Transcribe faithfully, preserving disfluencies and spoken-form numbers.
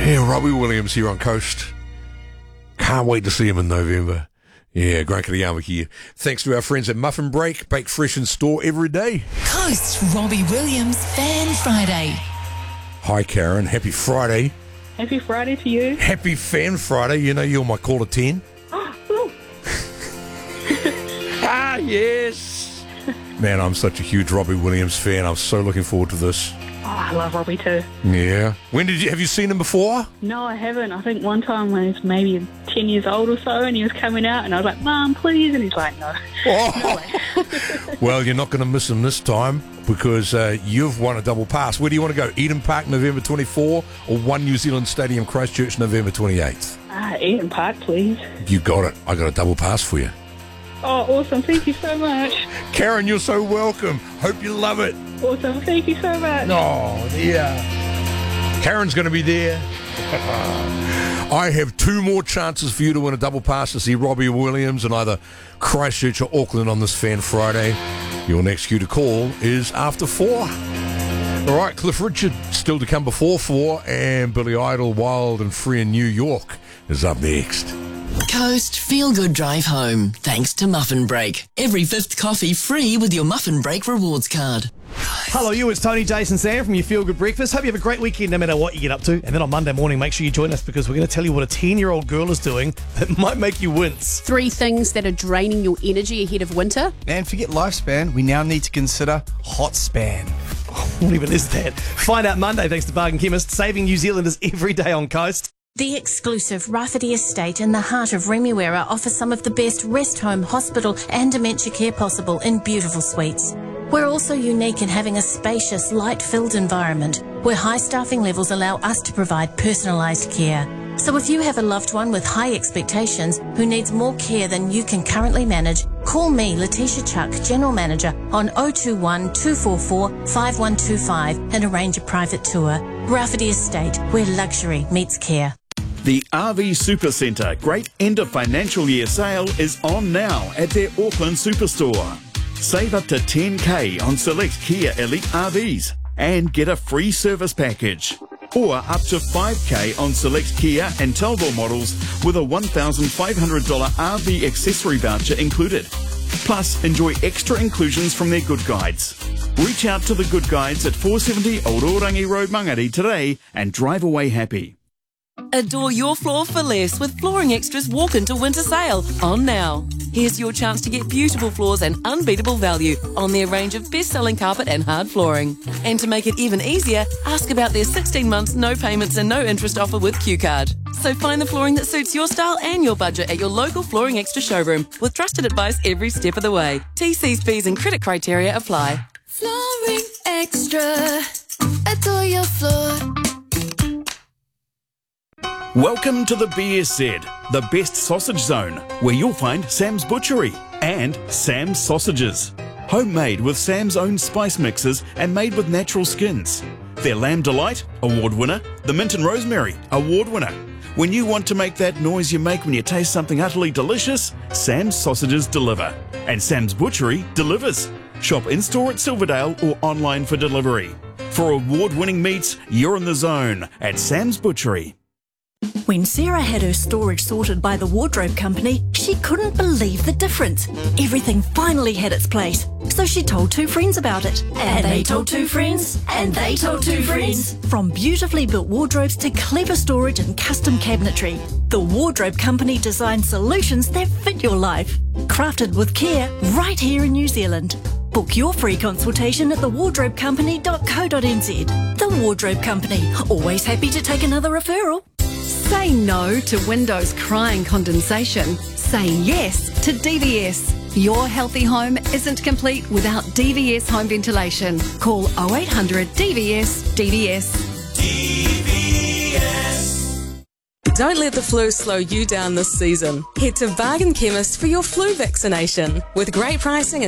Yeah, Robbie Williams here on Coast. Can't wait to see him in November. Yeah, great Kiyama here. Thanks to our friends at Muffin Break, baked fresh in store every day. Coast Robbie Williams Fan Friday. Hi, Karen. Happy Friday. Happy Friday to you. Happy Fan Friday. You know you're my call of ten. Oh, Ah, yes. Man, I'm such a huge Robbie Williams fan. I'm so looking forward to this. oh, I love Robbie too. Yeah. When did you, have you seen him before? No, I haven't. I think one time when he was maybe ten years old or so and he was coming out and I was like, Mum, please. And he's like, no. Oh. Well, you're not going to miss him this time because uh, you've won a double pass. Where do you want to go? Eden Park, November twenty-fourth, or One New Zealand Stadium, Christchurch, November twenty-eighth? Ah, Eden Park, please. You got it. I got a double pass for you. Oh, awesome. Thank you so much. Karen, you're so welcome. Hope you love it. Awesome. Thank you so much. Oh, yeah. Karen's going to be there. I have two more chances for you to win a double pass to see Robbie Williams in either Christchurch or Auckland on this Fan Friday. Your next cue to call is after four. All right, Cliff Richard still to come before four, and Billy Idol, Wild and Free in New York is up next. Coast Feel Good Drive Home, thanks to Muffin Break. Every fifth coffee free with your Muffin Break rewards card. Hello, you. It's Tony, Jason, Sam from your Feel Good Breakfast. Hope you have a great weekend no matter what you get up to. And then on Monday morning, make sure you join us because we're going to tell you what a ten-year-old girl is doing that might make you wince. Three things that are draining your energy ahead of winter. And forget lifespan, we now need to consider hot span. What even is that? Find out Monday thanks to Bargain Chemist, saving New Zealanders every day on Coast. The exclusive Rafferty Estate in the heart of Remuera offers some of the best rest home, hospital and dementia care possible in beautiful suites. We're also unique in having a spacious, light-filled environment where high staffing levels allow us to provide personalised care. So if you have a loved one with high expectations who needs more care than you can currently manage, call me, Letitia Chuck, General Manager, on oh two one, two four four, five one two five and arrange a private tour. Rafferty Estate, where luxury meets care. The R V Supercentre Great End of Financial Year Sale is on now at their Auckland Superstore. Save up to ten K on select Kia Elite R Vs and get a free service package. Or up to five K on select Kia and Talbot models with a one thousand five hundred dollars R V accessory voucher included. Plus, enjoy extra inclusions from their Good Guides. Reach out to the Good Guides at four seventy Old Orangi Road, Mangere today and drive away happy. Adore your floor for less with Flooring Extra's Walk Into Winter Sale on now. Here's your chance to get beautiful floors and unbeatable value on their range of best-selling carpet and hard flooring. And to make it even easier, ask about their sixteen months no payments and no interest offer with Q Card. So find the flooring that suits your style and your budget at your local Flooring Extra showroom with trusted advice every step of the way. T Cs, fees and credit criteria apply. Flooring Extra. Adore your floor. Welcome to the B S Z, the best sausage zone, where you'll find Sam's Butchery and Sam's Sausages. Homemade with Sam's own spice mixes and made with natural skins. Their Lamb Delight, award winner. The Mint and Rosemary, award winner. When you want to make that noise you make when you taste something utterly delicious, Sam's Sausages deliver. And Sam's Butchery delivers. Shop in-store at Silverdale or online for delivery. For award-winning meats, you're in the zone at Sam's Butchery. When Sarah had her storage sorted by the wardrobe company, she couldn't believe the difference. Everything finally had its place. So she told two friends about it. And they told two friends. And they told two friends. From beautifully built wardrobes to clever storage and custom cabinetry, the wardrobe company designs solutions that fit your life. Crafted with care right here in New Zealand. Book your free consultation at the wardrobe company dot co dot n z. The Wardrobe Company, always happy to take another referral. Say no to windows crying condensation. Say yes to D V S. Your healthy home isn't complete without D V S home ventilation. Call oh eight hundred D V S D V S. D V S. Don't let the flu slow you down this season. Head to Bargain Chemist for your flu vaccination with great pricing and